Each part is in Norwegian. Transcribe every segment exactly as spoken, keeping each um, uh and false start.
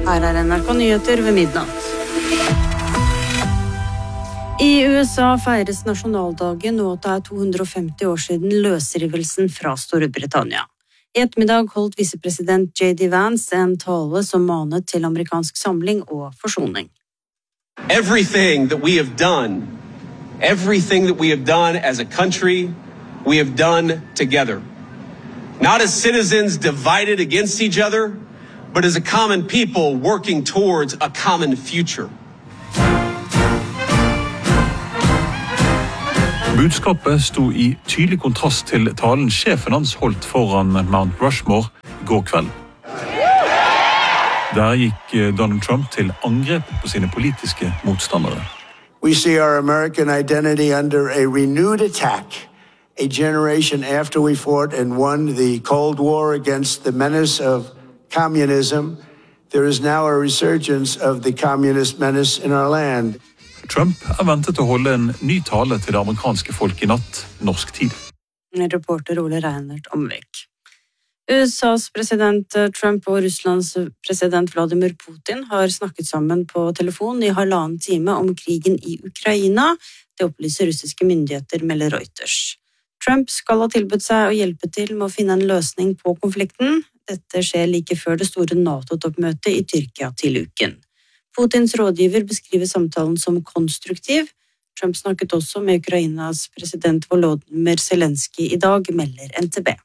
Her er N R K Nyheter ved midnatt. I U S A feires nasjonaldagen, og det er to hundre og femti år siden løsrivelsen fra Storbritannia. I ettermiddag holdt visepresident J D Vance en tale som manet til amerikansk samling og forsoning. Everything that we have done, everything that we have done as a country, we have done together. Not as citizens divided against each other, but as a common people working towards a common future. Budskapet sto i tydelig kontrast til talen sjefen hans holdt foran Mount Rushmore i går kveld. Der gikk Donald Trump til angrep på sine politiske motstandere. We see our American identity under a renewed attack. A generation after we fought and won the Cold War against the menace of communism, there is now a resurgence of the communist menace in our land. Trump er ventet å holde en ny tale til det amerikanske folk i natt, norsk tid. Reporter Ole Reinert Omvik. U S A's president Trump og Russlands president Vladimir Putin har snakket sammen på telefon i halvannen time om krigen i Ukraina. Det opplyser russiske myndigheter, melder Reuters. Trump skal ha tilbudt seg å hjelpe til med å finne en løsning på konflikten. Dette skjer like før det store NATO-toppmøtet i Tyrkia til uken. Putins rådgiver beskriver samtalen som konstruktiv. Trump snakket også med Ukrainas president Volodymyr Zelensky i dag, melder N T B.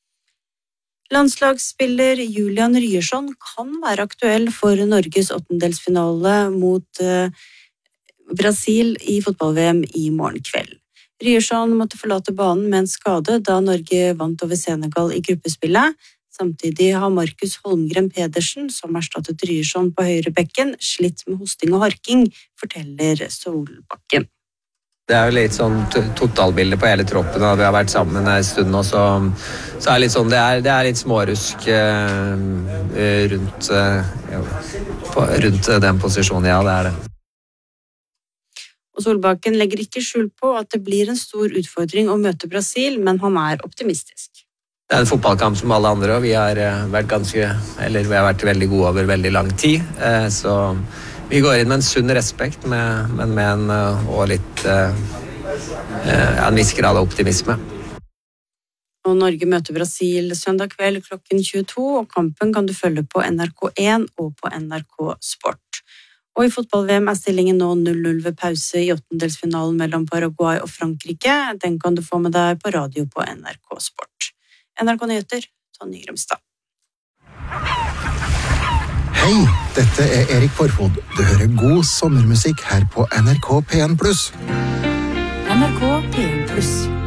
Landslagsspiller Julian Ryerson kan være aktuell for Norges åttendelsfinale mot uh, Brasil i fotball-V M i morgen kveld. Ryerson måtte forlate banen med en skade da Norge vant over Senegal i gruppespillet. Samtidig har Markus Holmgren Pedersen, som erstattet Ryerson på høyre bekken, slitt med hosting og harking, forteller Solbakken. Det er jo litt sånn totalbilde på hele troppen, og vi har vært sammen en stund nå, så, så er det litt sånn, det er, det er litt smårusk eh, rundt, eh, på, rundt den posisjonen, ja, det er det. Og Solbakken legger ikke skjul på at det blir en stor utfordring å møte Brasil, men han er optimistisk. Det er en fotballkamp som alle andre, og vi har vært ganske, eller vi har vært veldig gode over veldig lang tid, så vi går inn med en sunn respekt, med, men med en, og litt, en viss grad av optimisme. Og Norge møter Brasil søndag kveld klokken tjueto, og kampen kan du følge på N R K én og på N R K Sport. Og i fotball-V M er stillingen nå null null ved pause i åttendelsfinalen mellom Paraguay og Frankrike. Den kan du få med deg på radio på N R K Sport. N R K Nyheter, Tonje Grimstad. Hei, dette er Erik Forfod. Du hører god sommermusikk her på N R K P en pluss. N R K P en pluss.